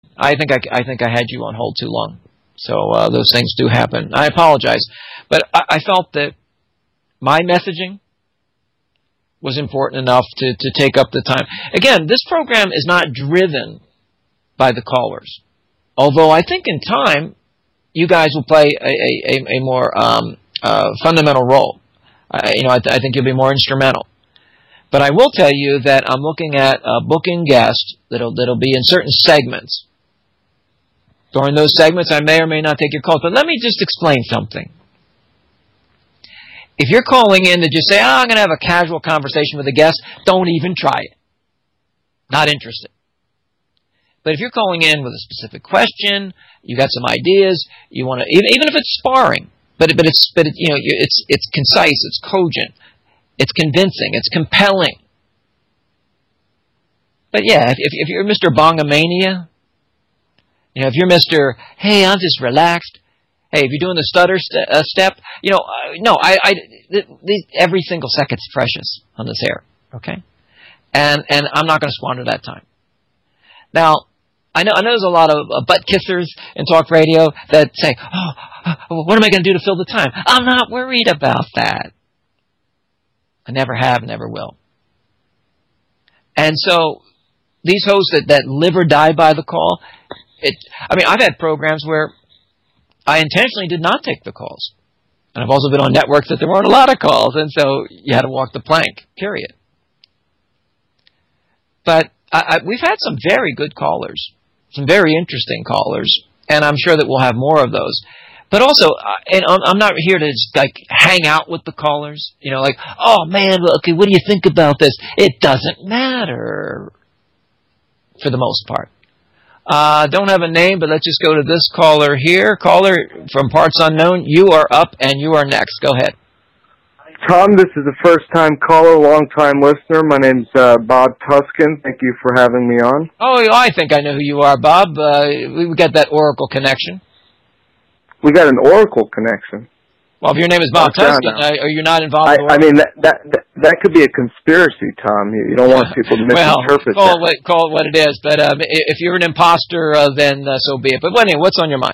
I think I had you on hold too long. So those things do happen. I apologize. But I felt that my messaging was important enough to take up the time. Again, this program is not driven by the callers. Although I think in time, you guys will play a more fundamental role. I think you'll be more instrumental. But I will tell you that I'm looking at booking guests that'll be in certain segments. During those segments, I may or may not take your calls. But let me just explain something. If you're calling in to just say, I'm going to have a casual conversation with a guest, don't even try it. Not interested. But if you're calling in with a specific question, you got some ideas, you want to, even if it's sparring, but it's concise, it's cogent, it's convincing, it's compelling. But yeah, if you're Mr. Bongamania, if you're Mr. Hey, I'm just relaxed. Hey, if you're doing the stutter step, no, every single second's precious on this air, okay? And I'm not going to squander that time. Now, I know there's a lot of butt kissers in talk radio that say, what am I going to do to fill the time? I'm not worried about that. I never have, never will. And so these hosts that live or die by the call, I've had programs where I intentionally did not take the calls. And I've also been on networks that there weren't a lot of calls, and so you had to walk the plank, period. But we've had some very good callers, some very interesting callers, and I'm sure that we'll have more of those. But also, and I'm not here to just hang out with the callers, oh man, okay, what do you think about this? It doesn't matter for the most part. Don't have a name, but let's just go to this caller here. Caller from Parts Unknown, you are up and you are next. Go ahead. Tom, this is a first-time caller, long-time listener. My name's Bob Tuskin. Thank you for having me on. Oh, I think I know who you are, Bob. We got that Oracle connection. We got an Oracle connection. Well, if your name is Bob Tuskin, are you not involved in Oracle? I mean, that could be a conspiracy, Tom. You don't want people to misinterpret that. Call it what it is. But if you're an imposter, then so be it. But anyway, what's on your mind?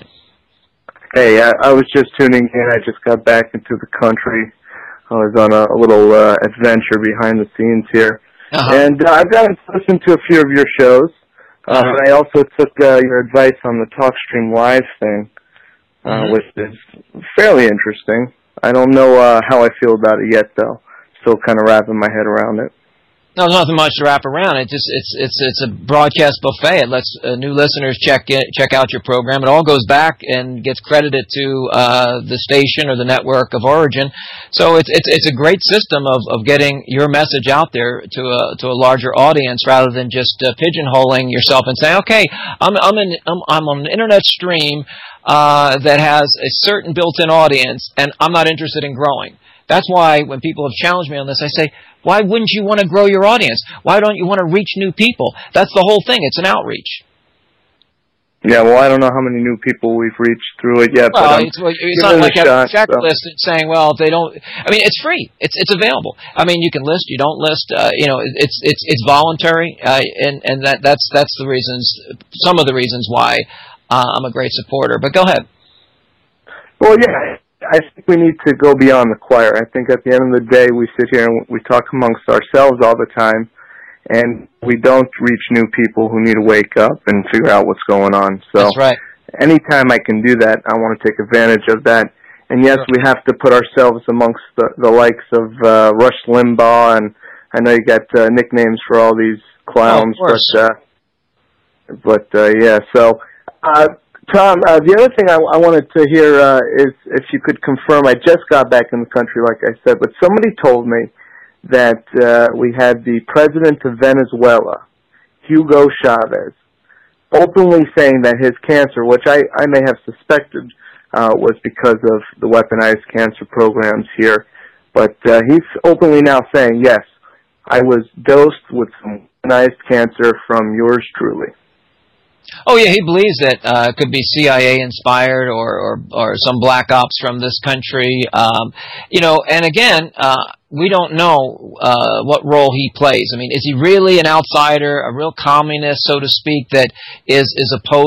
Hey, I was just tuning in. I just got back into the country. I was on a little adventure behind the scenes here. Uh-huh. And I've gotten to listen to a few of your shows. And I also took your advice on the TalkStream Live thing. Which is fairly interesting. I don't know how I feel about it yet, though. Still kind of wrapping my head around it. No, there's nothing much to wrap around. It's a broadcast buffet. It lets new listeners check out your program. It all goes back and gets credited to the station or the network of origin. So it's a great system of getting your message out there to a larger audience rather than just pigeonholing yourself and saying, okay, I'm on an internet stream that has a certain built-in audience, and I'm not interested in growing. That's why when people have challenged me on this, I say, why wouldn't you want to grow your audience? Why don't you want to reach new people? That's the whole thing. It's an outreach. Yeah, well, I don't know how many new people we've reached through it yet. Well, it's not like a checklist saying, well, if they don't. I mean, it's free. It's available. I mean, you can list, you don't list. It's voluntary, and that's the reasons. Some of the reasons why I'm a great supporter. But go ahead. Well, yeah. I think we need to go beyond the choir. I think at the end of the day, we sit here and we talk amongst ourselves all the time, and we don't reach new people who need to wake up and figure out what's going on. So that's right. Anytime I can do that, I want to take advantage of that. And yes, we have to put ourselves amongst the likes of Rush Limbaugh, and I know you got nicknames for all these clowns, but yeah. So, Tom, the other thing I wanted to hear is if you could confirm. I just got back in the country, like I said, but somebody told me that we had the president of Venezuela, Hugo Chavez, openly saying that his cancer, which I may have suspected was because of the weaponized cancer programs here, but he's openly now saying, yes, I was dosed with some weaponized cancer from yours truly. Oh yeah, he believes that it could be CIA inspired or some black ops from this country. And again, we don't know what role he plays. I mean, is he really an outsider, a real communist, so to speak, that is opposed